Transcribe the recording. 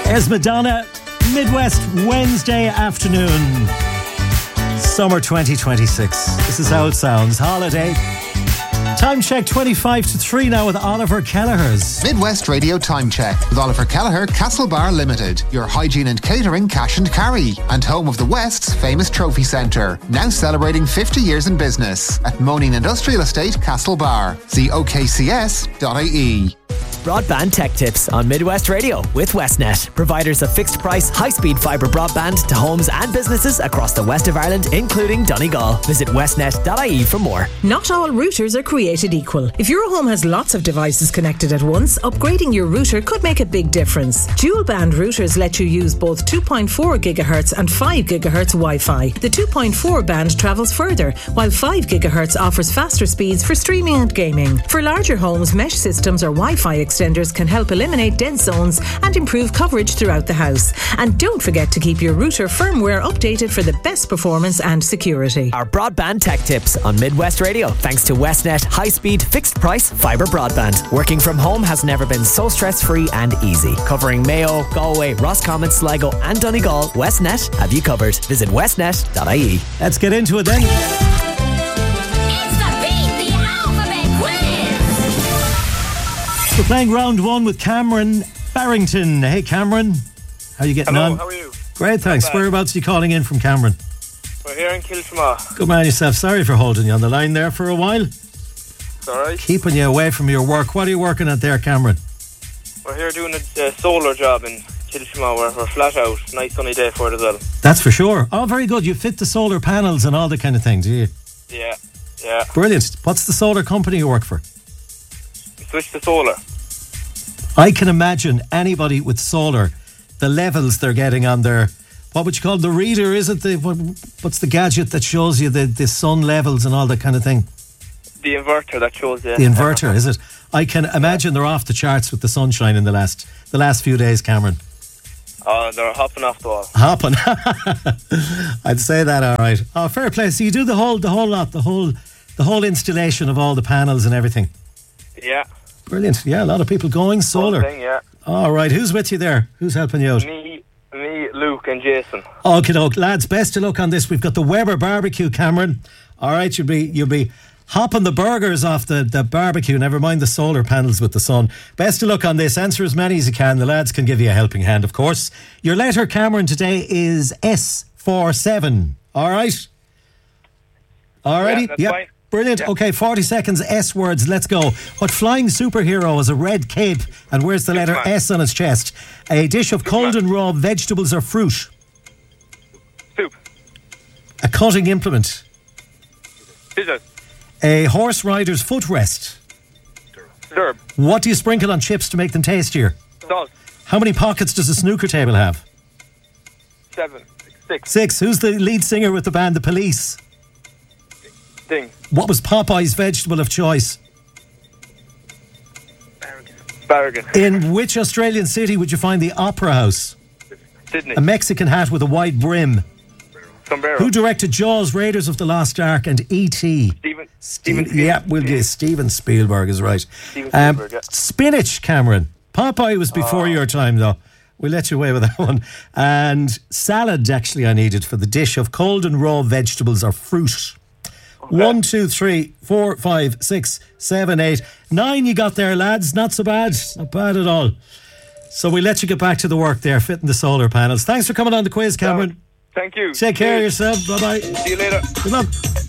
There's Madonna, Midwest Wednesday afternoon. Summer 2026. This is how it sounds. Holiday. Time check 25 to 3 now with Oliver Kelleher's. Midwest Radio Time Check with Oliver Kelleher, Castlebar Limited. Your hygiene and catering cash and carry. And home of the West's famous trophy centre. Now celebrating 50 years in business at Moaning Industrial Estate, Castlebar. See okcs.ie. Broadband Tech Tips on Midwest Radio with Westnet, providers of fixed price, high-speed fibre broadband to homes and businesses across the west of Ireland, including Donegal. Visit westnet.ie for more. Not all routers are created equal. If your home has lots of devices connected at once, upgrading your router could make a big difference. Dual band routers let you use both 2.4 GHz and 5 GHz Wi-Fi. The 2.4 band travels further, while 5 GHz offers faster speeds for streaming and gaming. For larger homes, mesh systems or Wi-Fi extenders can help eliminate dead zones and improve coverage throughout the house. And don't forget to keep your router firmware updated for the best performance and security. Our Broadband Tech Tips on Midwest Radio, thanks to Westnet high-speed, fixed-price fibre broadband. Working from home has never been so stress-free and easy. Covering Mayo, Galway, Roscommon, Sligo and Donegal, Westnet have you covered. Visit westnet.ie. Let's get into it then. We're playing round one with Cameron Barrington. Hey Cameron, how are you getting on? How are you? Great, thanks. Whereabouts are you calling in from, Cameron? We're here in Kilshma. Good man yourself. Sorry for holding you on the line there for a while. It's alright. Keeping you away from your work. What are you working at there, Cameron? We're here doing a solar job in Kilshma. We're flat out. Nice sunny day for it as well. That's for sure. Oh, very good. You fit the solar panels and all the kind of thing, do you? Yeah. Brilliant. What's the solar company you work for? We switched to solar. I can imagine anybody with solar, the levels they're getting on their, what would you call it, the reader, is it? What's the gadget that shows you the sun levels and all that kind of thing? The inverter that shows you. The inverter, is it? I can imagine they're off the charts with the sunshine in the last few days, Cameron. Oh, they're hopping off the wall. Hopping. I'd say that, all right. Oh, fair play. So you do the whole lot, the whole installation of all the panels and everything. Yeah. Brilliant. Yeah, a lot of people going solar. Thing, yeah. All right. Who's with you there? Who's helping you out? Me, Luke and Jason. Okay, lads, best of luck on this. We've got the Weber barbecue, Cameron. All right, you'll be hopping the burgers off the barbecue, never mind the solar panels with the sun. Best of luck on this. Answer as many as you can. The lads can give you a helping hand, of course. Your letter, Cameron, today is S47. All right? All righty? Yeah, that's fine. Brilliant. Yeah. Okay, 40 seconds, S words. Let's go. What flying superhero has a red cape and wears the letter S on its chest? A dish of cold and raw vegetables or fruit? Soup. A cutting implement? Scissors. A horse rider's footrest? Stirb. What do you sprinkle on chips to make them tastier? Salt. How many pockets does a snooker table have? 7. 6. 6. Who's the lead singer with the band The Police? Ding. What was Popeye's vegetable of choice? Asparagus. In which Australian city would you find the Opera House? Sydney. A Mexican hat with a wide brim. Sombrero. Who directed Jaws, Raiders of the Lost Ark and E.T.? Steven Yeah, we'll do. Steven Spielberg is right. Steven Spielberg, yeah. Spinach, Cameron. Popeye was before your time, though. We'll let you away with that one. And salad, actually, I needed for the dish of cold and raw vegetables or fruit. Okay. 1, 2, 3, 4, 5, 6, 7, 8, 9 you got there, lads. Not so bad. Not bad at all. So we'll let you get back to the work there, fitting the solar panels. Thanks for coming on the quiz, Cameron. Thank you. Take care of yourself. Bye-bye. See you later. Good luck.